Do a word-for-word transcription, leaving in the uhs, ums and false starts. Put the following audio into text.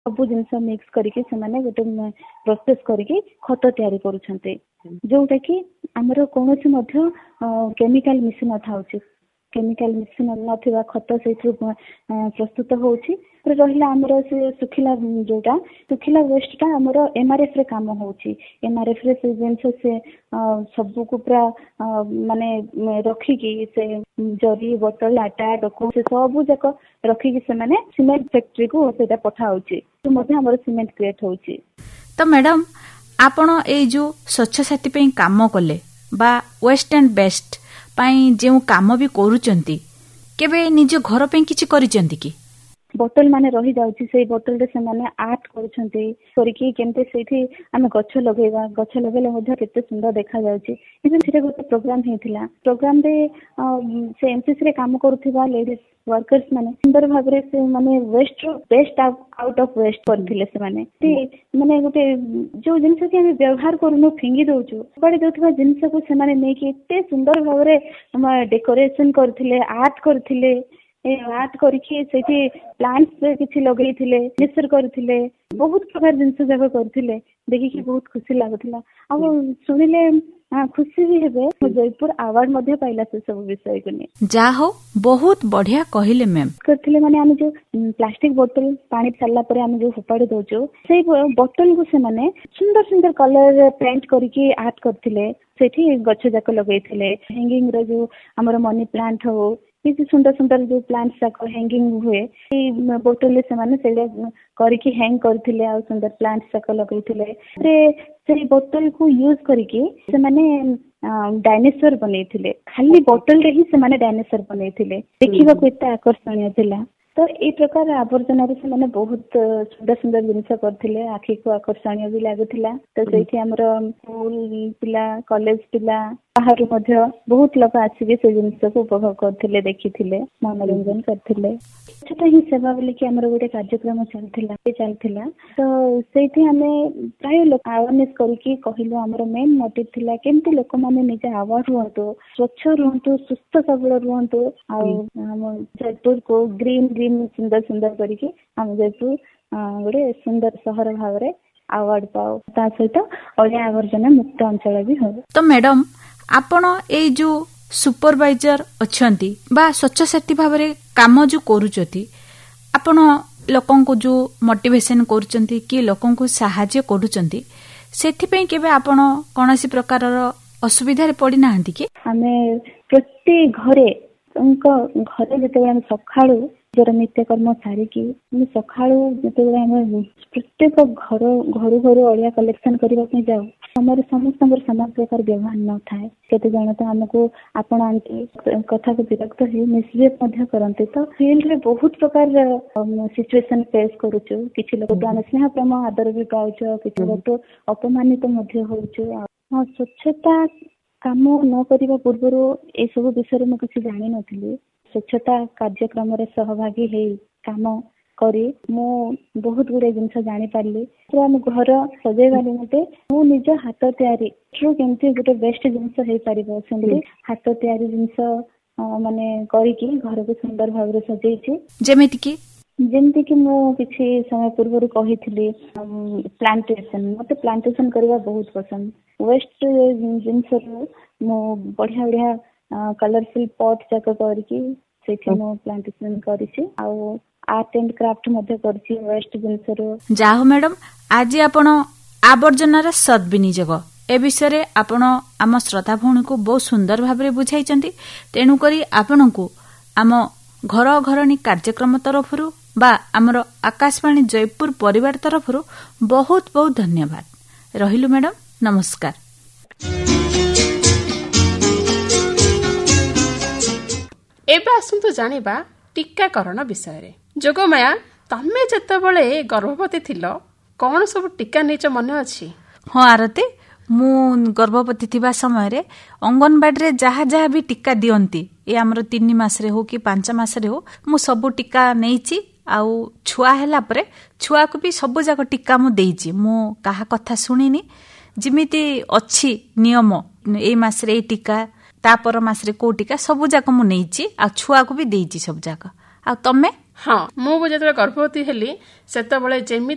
ସବୁ ଜିନିଷ ମିକ୍ସ କରିକି ସେମାନେ ଗୋଟେ ପ୍ରୋସେସ କରିକି ଖତ ତିଆରି କରୁଛନ୍ତି, ଯୋଉଟା କି ଆମର କୌଣସି ମଧ୍ୟ କେମିକାଲ ମିଶି ନଥାଉଛି। କେମିକାଲ ମିଶି ନଥିବା ଖତ ସେଇଥିରୁ ପ୍ରସ୍ତୁତ ହଉଛି। ରହିଲା ଆମର ସେ ଶୁଖିଲା ଯୋଉଟା ଶୁଖିଲା ୱେଷ୍ଟ ଟା ଆମର ଏମଆରଏଫ ରେ କାମ ହଉଛି। ଏମଆରଏଫ ରେ ସେ ଜିନିଷ ସେ ସବୁକୁ ପୁରା ମାନେ ରଖିକି ସେ ଜରି ବୋତଲ ଆଟା ଡୋକ ସେ ସବୁ ଯାକ ରଖିକି ସେମାନେ ସିମେଣ୍ଟ ଫ୍ୟାକ୍ଟ୍ରି କୁ ସେଇଟା ପଠା ହଉଛି, ମଧ୍ୟ ଆମର ସିମେଣ୍ଟ କ୍ରିଏଟ ହଉଛି। ତ ମ୍ୟାଡାମ ଆପଣ ଏଇ ଯୋଉ ସ୍ୱଚ୍ଛ ସାଥୀ ପାଇଁ କାମ କଲେ ବା ୱେଷ୍ଟ ଆଣ୍ଡ ବେଷ୍ଟ ପାଇଁ ଯେଉଁ କାମ ବି କରୁଛନ୍ତି, କେବେ ନିଜ ଘର ପାଇଁ କିଛି କରିଛନ୍ତି କି? ବୋତଲ ମାନେ ରହିଯାଉଛି, ସେଇ ବୋତଲରେ ସେମାନେ ଆର୍ଟ କରୁଛନ୍ତି କରିକି କେମିତି ସେଇଠି ଆମେ ଗଛ ଲଗେଇବା, ଗଛ ଲଗେଇଲେ ମଧ୍ୟ କେତେ ସୁନ୍ଦର ଦେଖାଯାଉଛି। କିନ୍ତୁ ସେଟା ଗୋଟେ ପ୍ରୋଗ୍ରାମ ହେଇଥିଲା। ପ୍ରୋଗ୍ରାମରେ ସେ ଏନସିସି ରେ କାମ କରୁଥିବା ଲେଡିଜ ୱାର୍କର୍ସ ମାନେ ସୁନ୍ଦର ଭାବରେ ସେ ମାନେ ୱେଷ୍ଟ ରୁ ବେଷ୍ଟ ଆଉଟ ଅଫ ୱେଷ୍ଟ କରିଥିଲେ। ସେମାନେ ମାନେ ଗୋଟେ ଯୋଉ ଜିନିଷ କି ଆମେ ବ୍ୟବହାର କରୁନୁ ଫିଙ୍ଗି ଦଉଛୁ, କୁଆଡେ ଦଉଥିବା ଜିନିଷକୁ ସେମାନେ ନେଇକି ଏତେ ସୁନ୍ଦର ଭାବରେ ଡେକୋରେସନ କରିଥିଲେ, ଆର୍ଟ କରିଥିଲେ। ଏ ଆର୍ଟ କରିକି ସେଇଠି ପ୍ଲାଣ୍ଟ କିଛି ଲଗେଇଥିଲେ, ନେଚର କରିଥିଲେ, ବହୁତ ପ୍ରକାର ଜିନିଷ ଯାକ କରିଥିଲେ। ଦେଖିକି ବହୁତ ଖୁସି ଲାଗୁଥିଲା। ଆଉ ଶୁଣିଲେ ଖୁସି ବି ହେବେ, ଜୟପୁର ଆୱାର୍ଡ ମଧ୍ୟ ପାଇଲା ସେ ସବୁ ବିଷୟକୁ ନେଇ। ଯାହା ହଉ ବହୁତ ବଢିଆ କହିଲେ ମ୍ୟାମ୍। କରିଥିଲେ ମାନେ ଆମେ ଯୋଉ ପ୍ଲାଷ୍ଟିକ ବୋତଲ ପାଣି ସାରିଲା ପରେ ଆମେ ଯୋଉ ଫୋପାଡ଼ି ଦଉଛୁ, ସେଇ ବୋତଲକୁ ସେମାନେ ସୁନ୍ଦର ସୁନ୍ଦର କଲର ପେଣ୍ଟ କରିକି ଆର୍ଟ କରିଥିଲେ। ସେଠି ଗଛ ଯାକ ଲଗେଇଥିଲେ। ହ୍ୟାଙ୍ଗିଂ ର ଯୋଉ ଆମର ମନି ପ୍ଲାଣ୍ଟ ହଉ, କିଛି ସୁନ୍ଦର ସୁନ୍ଦର ଯୋଉ ପ୍ଲାଣ୍ଟ ଯାକ ହ୍ୟାଙ୍ଗିଂ ହୁଏ, ସେଇ ବୋତଲରେ ସେମାନେ ସେଇଟା କରିକି ହ୍ୟାଙ୍ଗ କରିଥିଲେ। ଆଉ ସୁନ୍ଦର ପ୍ଲାଣ୍ଟ ଯାକ ଲଗେଇଥିଲେ। ସେଇ ବୋତଲକୁ ୟୁଜ କରିକି ସେମାନେ ଡାଇନେସର ବନେଇଥିଲେ। ଖାଲି ବୋତଲରେ ହିଁ ସେମାନେ ଡାଇନେସର ବନେଇଥିଲେ। ଦେଖିବାକୁ ଏତେ ଆକର୍ଷଣୀୟ ଥିଲା। ତ ଏଇ ପ୍ରକାର ଆବର୍ଜନାରେ ସେମାନେ ବହୁତ ସୁନ୍ଦର ସୁନ୍ଦର ଜିନିଷ କରିଥିଲେ। ଆଖିକୁ ଆକର୍ଷଣୀୟ ବି ଲାଗୁଥିଲା। ତ ସେଇଠି ଆମର ସ୍କୁଲ ପିଲା, କଲେଜ ପିଲା, ବାହାରୁ ମଧ୍ୟ ବହୁତ ଲୋକ ଆସିକି ସେ ଜିନିଷକୁ ଉପଭୋଗ କରିଥିଲେ, ଦେଖିଥିଲେ, ମନୋରଞ୍ଜନ କରିଥିଲେ। ସେଟା ହିଁ ସେବା ବୋଲିକି ଆମର ଗୋଟେ କାର୍ଯ୍ୟକ୍ରମ ଚାଲିଥିଲା ଚାଲିଥିଲା ତ ସେଇଠି ଆମେ ପ୍ରାୟ ଲୋକ ଆୱାରନେସ କରିକି କହିଲୁ। ଆମର ମେନ୍ ମୋଟିଭ ଥିଲା କେମିତି ଲୋକମାନେ ନିଜେ ଆୱାର ହୁଅନ୍ତୁ, ସ୍ୱଚ୍ଛ ରୁହନ୍ତୁ, ସୁସ୍ଥ ସବଳ ରୁହନ୍ତୁ। ଆଉ ଆମ ଜୟପୁରକୁ ଗ୍ରୀନ ଗ୍ରୀନ ସୁନ୍ଦର ସୁନ୍ଦର କରିକି ଆମ ଜୟପୁର ଗୋଟେ ସୁନ୍ଦର ସହର ଭାବରେ ଆୱାର୍ଡ ପାଉ। ତା ସହିତ ଅଳିଆ ଆବର୍ଜନା ମୁକ୍ତ ଅଞ୍ଚଳ ବି ହଉ। ତ ମ୍ୟାଡାମ ଆପଣ ଏଇ ଯୋଉ ସୁପରଭାଇଜର ଅଛନ୍ତି ବା ସ୍ୱଚ୍ଛ ସାଥୀ ଭାବରେ କାମ ଯୋଉ କରୁଛନ୍ତି, ଆପଣ ଲୋକଙ୍କୁ ଯୋଉ ମୋଟିଭେସନ କରୁଛନ୍ତି କି ଲୋକଙ୍କୁ ସାହାଯ୍ୟ କରୁଛନ୍ତି, ସେଥିପାଇଁ କେବେ ଆପଣ କୌଣସି ପ୍ରକାରର ଅସୁବିଧାରେ ପଡିନାହାନ୍ତି କି? ଆମେ ପ୍ରତି ଘରେ ଘରେ ଯେତେବେଳେ ଆମେ ସକାଳୁ ନିଜର ନିତ୍ୟକର୍ମ ସାରିକି ଆମେ ସକାଳୁ ଯେତେବେଳେ ଆମେ ପ୍ରତ୍ୟେକ ଘର ଘରୁ ଘରୁ ଅଳିଆ କଲେକ୍ସନ କରିବା ପାଇଁ ଯାଉ, ଆମର ସମସ୍ତଙ୍କର ସମାନ ପ୍ରକାର ବ୍ୟବହାର ନଥାଏ। କେତେ ଜଣ ତ ଆମକୁ ଆପଣାନ୍ତି, କଥାକୁ ବିରକ୍ତ ହେଇ ମିସବିହେଭ ମଧ୍ୟ କରନ୍ତି। ତ ଫିଲ୍ଡରେ ବହୁତ ପ୍ରକାର ସିଚୁଏସନ ଫେସ୍ କରୁଛୁ। କିଛି ଲୋକକୁ ଆମେ ସ୍ନେହ ପ୍ରେମ ଆଦର ବି ପାଉଛୁ, କିଛି ଲୋକ ଅପମାନିତ ମଧ୍ୟ ହଉଛୁ। ଆଉ ସ୍ୱଚ୍ଛତା କାମ ନ କରିବା ପୂର୍ବରୁ ଏସବୁ ବିଷୟରେ ମୁଁ କିଛି ଜାଣିନଥିଲି। ସ୍ୱଚ୍ଛତା କାର୍ଯ୍ୟକ୍ରମରେ ସହଭାଗୀ ହେଇ କାମ କରି ମୁଁ ବହୁତ ଗୁଡେ ଜିନିଷ ଜାଣିପାରିଲି। ଆମ ଘର ସଜେଇବା ନିମନ୍ତେ ମୁଁ ନିଜ ହାତ ତିଆରି କେମିତି ଗୋଟେ ବେଷ୍ଟ ଜିନିଷ ହେଇପାରିବ, ସେମିତି ହାତ ତିଆରି ଜିନିଷ ମାନେ କରିକି ଘରକୁ ସୁନ୍ଦର ଭାବରେ ସଜେଇଛି। ଯେମିତି କି ଯେମିତି କି ମୁଁ କିଛି ସମୟ ପୂର୍ବରୁ କହିଥିଲି ପ୍ଲାଣ୍ଟେସନ। ମତେ ପ୍ଲାଣ୍ଟେସନ କରିବା ବହୁତ ପସନ୍ଦ। ୱେଷ୍ଟ ଜିନିଷରୁ ମୁଁ ବଢିଆ ବଢିଆ କଲରଫୁଲ ପଟ୍ ଯାକ କରିକି ସେଇଠି ମୁଁ ପ୍ଲାଣ୍ଟେସନ କରିଛି। ଆଉ ଆର୍ଟ ଆଣ୍ଡ କ୍ରାଫ୍ଟ ମଧ୍ୟ କରିଛି ୱେଷ୍ଟ ଜିନିଷରୁ। ଯାହା ହଉ ମ୍ୟାଡାମ, ଆଜି ଆପଣ ଆବର୍ଜନାର ସଦ୍ବିନିଯୋଗ ଏ ବିଷୟରେ ଆପଣ ଆମ ଶ୍ରୋତା ଭଉଣୀକୁ ବହୁତ ସୁନ୍ଦର ଭାବରେ ବୁଝାଇଛନ୍ତି। ତେଣୁକରି ଆପଣଙ୍କୁ ଆମ ଘର ଘରଣୀ କାର୍ଯ୍ୟକ୍ରମ ତରଫରୁ ବା ଆମର ଆକାଶବାଣୀ ଜୟପୁର ପରିବାର ତରଫରୁ ବହୁତ ବହୁତ ଧନ୍ୟବାଦ। ରହିଲୁ ମ୍ୟାଡାମ, ନମସ୍କାର। ଏବେ ଆସନ୍ତୁ ଜାଣିବା ଟିକାକରଣ ବିଷୟରେ। ଯୋଗମାୟା, ତମେ ଯେତେବେଳେ ଗର୍ଭବତୀ ଥିଲ କଣ ସବୁ ଟିକା ନେଇଛ ମନେ ଅଛି? ହଁ ଆରତି, ମୁଁ ଗର୍ଭବତୀ ଥିବା ସମୟରେ ଅଙ୍ଗନବାଡିରେ ଯାହା ଯାହା ବି ଟିକା ଦିଅନ୍ତି, ଏ ଆମର ତିନି ମାସରେ ହଉ କି ପାଞ୍ଚ ମାସରେ ହଉ, ମୁଁ ସବୁ ଟିକା ନେଇଛି। ଆଉ ଛୁଆ ହେଲା ପରେ ଛୁଆକୁ ବି ସବୁ ଯାକ ଟିକା ମୁଁ ଦେଇଛି। ମୁଁ କାହା କଥା ଶୁଣିନି। ଯେମିତି ଅଛି ନିୟମ, ଏଇ ମାସରେ ଏଇ ଟିକା, ତାପର ମାସରେ କୋଉ ଟିକା, ସବୁ ଯାକ ମୁଁ ନେଇଛି। ଆଉ ଛୁଆକୁ ବି ଦେଇଛି ସବୁ ଯାକ। ଆଉ ତମେ? ହଁ, ମୁଁ ଯେତେବେଳେ ଗର୍ଭବତୀ ହେଲି ସେତେବେଳେ ଯେମିତି